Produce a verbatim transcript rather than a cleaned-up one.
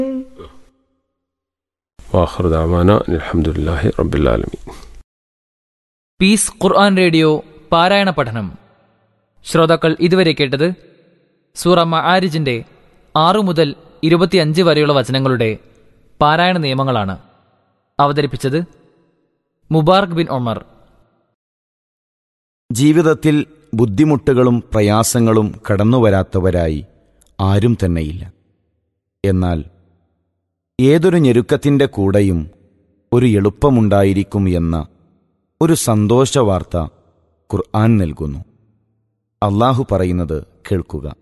വാഖിറു ദഅവാനാ അൽഹംദുലില്ലാഹി റബ്ബിൽ ആലമീൻ. പീസ് ഖുർആൻ റേഡിയോ പാരായണ പഠനം. ശ്രോതാക്കൾ ഇതുവരെ കേട്ടത് സൂറ മആരിജിന്റെ ആറു മുതൽ ഇരുപത്തിയഞ്ച് വരെയുള്ള വചനങ്ങളുടെ പാരായണ നിയമങ്ങളാണ്. അവതരിപ്പിച്ചത് മുബാറക് ബിൻ ഒമർ. ജീവിതത്തിൽ ബുദ്ധിമുട്ടുകളും പ്രയാസങ്ങളും കടന്നുവരാത്തവരായി ആരും തന്നെയില്ല. എന്നാൽ ഏതൊരു ഞെരുക്കത്തിൻ്റെ കൂടെയും ഒരു എളുപ്പമുണ്ടായിരിക്കും എന്ന ഒരു സന്തോഷവാർത്ത ഖുർആൻ നൽകുന്നു. അല്ലാഹു പറയുന്നത് കേൾക്കുക.